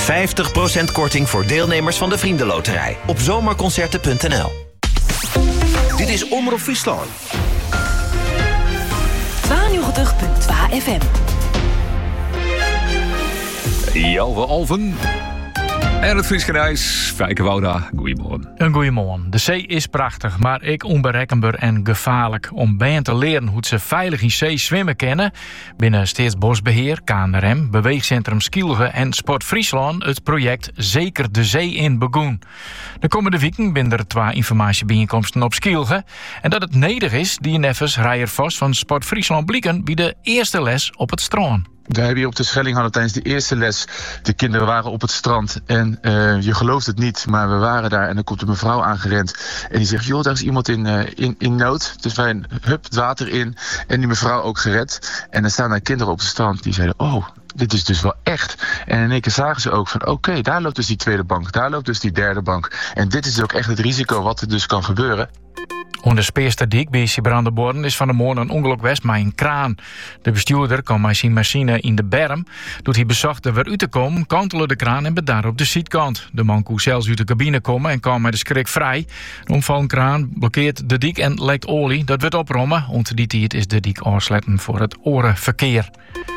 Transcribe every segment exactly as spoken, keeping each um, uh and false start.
vijftig procent korting voor deelnemers van de Vriendenloterij op zomerconcerten punt n l. Dit is Omroep Friesland. tweeënnegentig komma twee F M. Jalve Alven. En het Friese Reis, Fijke Wouda, goeiemorgen. Een goeiemorgen. De zee is prachtig, maar ik onberekenbaar en gevaarlijk. Om bijen te leren hoe ze veilig in zee zwemmen kennen, binnen Staatsbosbeheer, K N R M, Beweegcentrum Skielge en Sport Friesland het project Zeker de Zee in begoen. De komende weken binnen er twee informatiebijeenkomsten op Skielge. En dat het nedig is, die neffens Rijer Vos van Sport Friesland blikken bij de eerste les op het strand. We hebben hier op de Schelling hadden tijdens de eerste les. De kinderen waren op het strand en uh, je gelooft het niet, maar we waren daar en dan komt een mevrouw aangerend en die zegt, joh, daar is iemand in, uh, in, in nood. Dus wij hup het water in en die mevrouw ook gered. En dan staan daar kinderen op het strand die zeiden, oh, dit is dus wel echt. En in één keer zagen ze ook van, oké, okay, daar loopt dus die tweede bank, daar loopt dus die derde bank. En dit is ook echt het risico wat er dus kan gebeuren. Onder Speersterdiek bij Siebrandeboorden is van de morgen een ongeluk geweest met een kraan. De bestuurder kwam met zijn machine in de berm. Doet hij bezocht er weer uit te komen, kantelde de kraan en bedaar op de zijkant. De man kon zelfs uit de cabine komen en kwam met de schrik vrij. De omvallende kraan blokkeert de dik en lekt olie. Dat wordt oprommen. Onder die tijd is de dik afsletten voor het orenverkeer.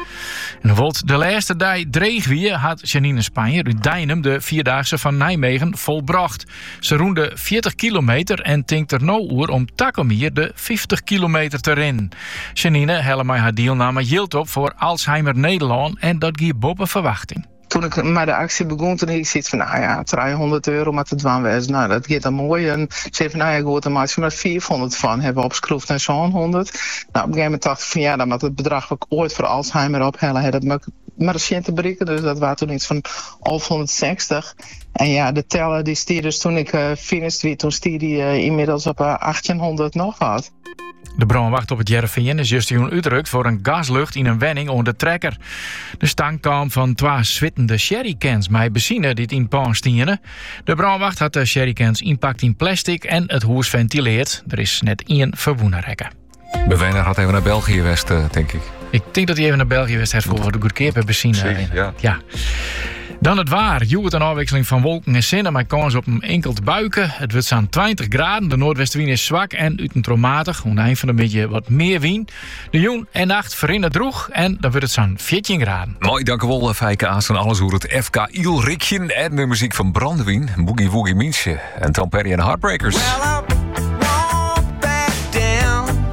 En wordt de laatste dag dreig weer had Janine Spanje uit Dijnem de vierdaagse van Nijmegen volbracht. Ze roende veertig kilometer en tinkt er nou oer om Takomier de vijftig kilometer te rennen. Janine helemaal haar deelname hield op voor Alzheimer Nederland en dat giet boven verwachting. Toen ik met de actie begon, toen ik zoiets van, nou ja, driehonderd euro met het was. Nou, dat gaat dan mooi. En ze zei van, nou ja, goed, dan maak je maar vierhonderd van. Hebben we opgeschroefd naar zo'n honderd. Nou, op een gegeven moment dacht ik van, ja, dan moet het bedrag wat ik ooit voor Alzheimer ophellen, dat moet maar een te bereiken. Dus dat was toen iets van elfhonderdzestig. En ja, de teller die stier dus toen ik uh, finished wie, toen stier die uh, inmiddels op uh, achttienhonderd nog wat. De brandwacht op het Jereveen is juist uitdrukt voor een gaslucht in een wenning onder de trekker. De stank kwam van twee zwittende sherrycans met benzine die in pan stieren. De brandwacht had de sherrycans inpakt in plastic en het hoes ventileert. Er is net één verwoenerrekken. Bewijner had even naar België west, uh, denk ik. Ik denk dat hij even naar België west heeft voor de goedkeer per benzine. Zeker, ja. ja. Dan het waar. Joet een afwisseling van wolken en zinnen, maar kans op een enkel te buiken. Het wordt zo'n twintig graden. De noordwestenwind is zwak en uitentromatig. Aan het eind van een beetje wat meer wind. De jong en nacht verinnerd droeg en dan wordt het zo'n veertien graden. Mooi, dank u wel, Fijke Aas en alles hoe het F K Ilrikjen en de muziek van Brandewijn, Boogie Woogie Miensje en Tom Petty en de Heartbreakers. Well, I won't back down.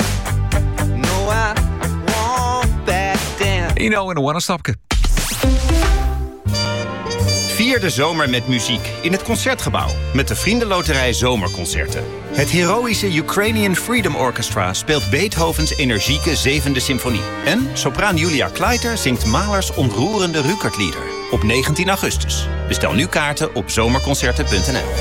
No, I won't back down. Ino en een one-stapje. Vier de zomer met muziek in het Concertgebouw met de Vriendenloterij Zomerconcerten. Het heroïsche Ukrainian Freedom Orchestra speelt Beethovens energieke zevende symfonie. En sopraan Julia Kleiter zingt Mahlers ontroerende Ruckertlieder op negentien augustus. Bestel nu kaarten op zomerconcerten punt n l.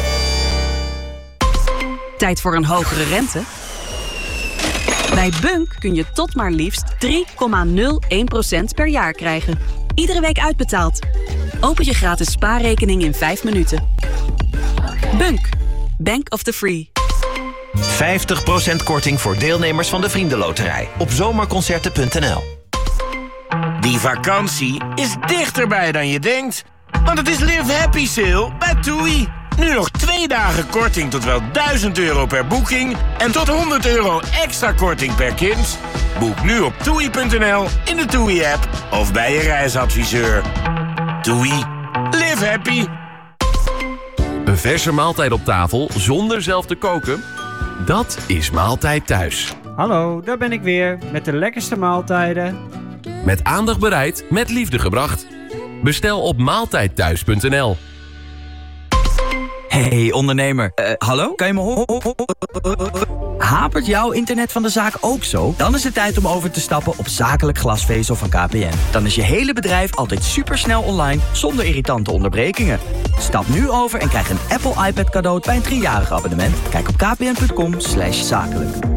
Tijd voor een hogere rente? Bij Bunk kun je tot maar liefst drie komma nul één procent per jaar krijgen. Iedere week uitbetaald. Open je gratis spaarrekening in vijf minuten. Bunk. Bank of the Free. vijftig procent korting voor deelnemers van de Vriendenloterij op zomerconcerten punt n l. Die vakantie is dichterbij dan je denkt. Want het is Live Happy Sale bij TUI. Nu nog twee dagen korting tot wel duizend euro per boeking en tot honderd euro extra korting per kind. Boek nu op toei punt n l, in de TUI-app of bij je reisadviseur. TUI. Live happy. Een verse maaltijd op tafel zonder zelf te koken? Dat is Maaltijd Thuis. Hallo, daar ben ik weer met de lekkerste maaltijden. Met aandacht bereid, met liefde gebracht. Bestel op maaltijd thuis punt n l. Hey ondernemer, uh, hallo? Kan je me horen? Hapert jouw internet van de zaak ook zo? Dan is het tijd om over te stappen op zakelijk glasvezel van K P N. Dan is je hele bedrijf altijd supersnel online, zonder irritante onderbrekingen. Stap nu over en krijg een Apple iPad cadeau bij een driejarig abonnement. Kijk op kpn punt com slash zakelijk.